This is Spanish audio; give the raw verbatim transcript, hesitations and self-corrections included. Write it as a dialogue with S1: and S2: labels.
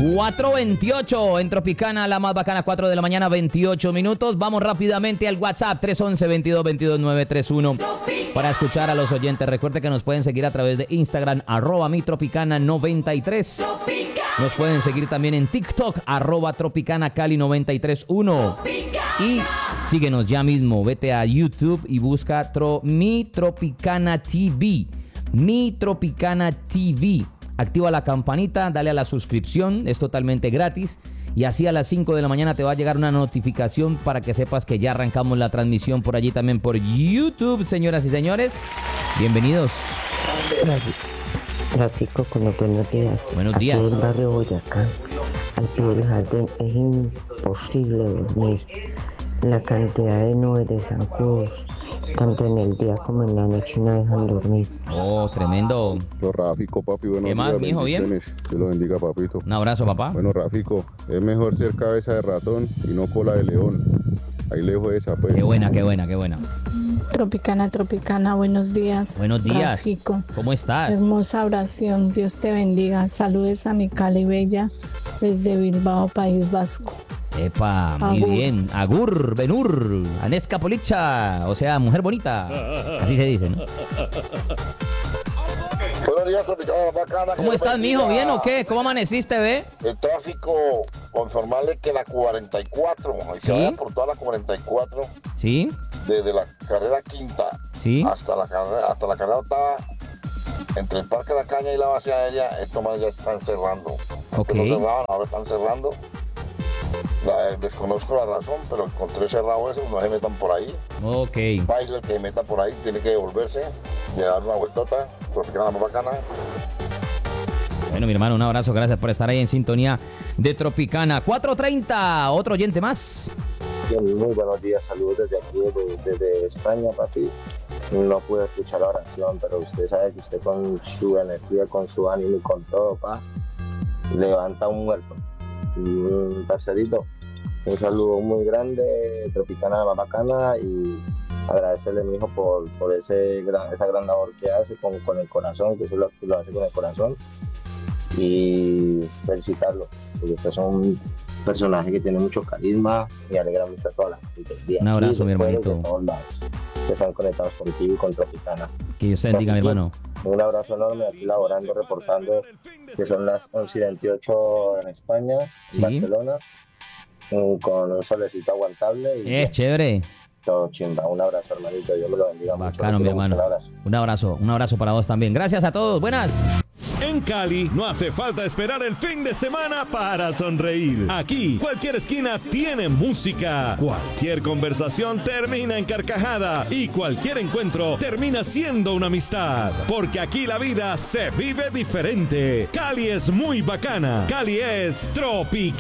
S1: cuatro veintiocho en Tropicana, la más bacana, cuatro de la mañana, veintiocho minutos. Vamos rápidamente al WhatsApp tres once, veintidós, veintidós, nueve treinta y uno para escuchar a los oyentes. Recuerde que nos pueden seguir a través de Instagram, arroba mi Tropicana noventa y tres. Nos pueden seguir también en TikTok, arroba Tropicana Cali noventa y tres uno. Y síguenos ya mismo, vete a YouTube y busca tro, Mi Tropicana T V. Mi Tropicana T V. Activa la campanita, dale a la suscripción, es totalmente gratis. Y así a las cinco de la mañana te va a llegar una notificación para que sepas que ya arrancamos la transmisión por allí también por YouTube, señoras y señores. Bienvenidos.
S2: Tráfico con los buenos días.
S1: Buenos días.
S2: Aquí en el barrio Boyacá, al pie del jardín, es imposible dormir. La cantidad de nubes de zancudos, tanto en el día como en la noche, no dejan dormir.
S1: Oh, tremendo.
S3: Lo Rafico, papi, buenos
S1: ¿Qué más,
S3: días,
S1: mijo? ¿Bien?
S3: bendiciones. Dios lo bendiga, papito.
S1: Un abrazo, papá.
S3: Bueno, Rafico, es mejor ser cabeza de ratón y no cola de león. Ahí lejos de esa, pues.
S1: Qué buena, qué buena, qué buena.
S4: Tropicana, Tropicana, buenos días.
S1: Buenos días.
S4: Rafico,
S1: ¿Cómo estás?
S4: hermosa oración, Dios te bendiga. Saludes a mi Cali Bella desde Bilbao, País Vasco.
S1: Epa, muy
S4: Agur.
S1: bien. Agur, Benur, Anesca Policha, o sea, mujer bonita. Así se dice, ¿no?
S5: Buenos días, Tropicana Bacana.
S1: ¿Cómo estás, mijo? ¿Bien o qué? ¿Cómo amaneciste, ve?
S5: El tráfico, informarle que la cuarenta y cuatro, y
S1: ¿Sí?
S5: se vaya por toda la cuarenta y cuatro,
S1: ¿Sí?
S5: desde la carrera quinta
S1: ¿Sí?
S5: hasta la carrera hasta la carrera octava, entre el Parque La Caña y la base aérea, estos más ya están cerrando.
S1: Ok.
S5: Antes no cerraban, ahora están cerrando. La- desconozco la razón, pero encontré cerrado eso, no se metan por ahí.
S1: Ok.
S5: Baile el que se meta por ahí, tiene que devolverse, llevar una vueltota, Tropicana más bacana.
S1: Bueno, mi hermano, un abrazo. Gracias por estar ahí en sintonía de Tropicana. cuatro treinta, otro oyente más.
S6: Muy buenos días, saludos desde aquí, desde, desde España, papi. No pude escuchar la oración, pero usted sabe que usted con su energía, con su ánimo y con todo, pa, levanta un muerto. Y un parcerito, un saludo muy grande, Tropicana más bacana, y agradecerle, mi hijo, por, por ese gran, esa gran labor que hace con, con el corazón, que eso lo, lo hace con el corazón, y felicitarlo, porque usted es un personaje que tiene mucho carisma y alegra mucho a toda la gente.
S1: Un abrazo, mi hermanito.
S6: De todos lados, que están conectados contigo y con Tropicana.
S1: Que Dios te bendiga, mi hermano.
S6: Un abrazo enorme, aquí laborando, reportando que son las once y veintiocho en España, en
S1: Sí.
S6: Barcelona, un- con un solecito aguantable y
S1: Es chévere.
S6: todo chimba. Un abrazo, hermanito, Dios me lo bendiga mucho.
S1: Bacano, mi
S6: Lo quiero mucho,
S1: hermano.
S6: un abrazo.
S1: Un abrazo, un abrazo para vos también. Gracias a todos. Buenas.
S7: En Cali no hace falta esperar el fin de semana para sonreír. Aquí, cualquier esquina tiene música. Cualquier conversación termina en carcajada y cualquier encuentro termina siendo una amistad. Porque aquí la vida se vive diferente. Cali es muy bacana. Cali es Tropicana.